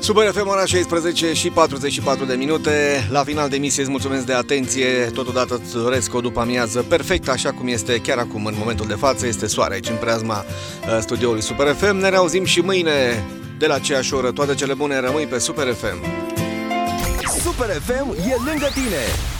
Super FM, ora 16 și 44 de minute. La final de emisie îți mulțumesc de atenție. Totodată îți doresc o după-amiază perfectă, așa cum este chiar acum, în momentul de față. Este soare aici, în preajma studioului Super FM. Ne reauzim și mâine de la aceeași oră. Toate cele bune, rămâi pe Super FM. Super FM e lângă tine.